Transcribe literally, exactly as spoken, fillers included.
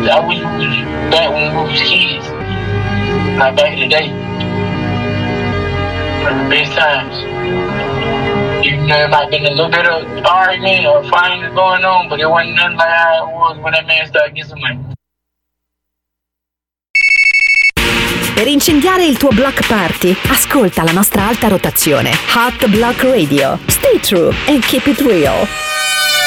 I wish we was back when we was kids. Like back in the day. For the best times. Even though it might have been a little bit of argument or fighting going on, but it wasn't nothing like how it was when that man started getting some money. Per incendiare il tuo block party, ascolta la nostra alta rotazione. Hot Block Radio. Stay true and keep it real.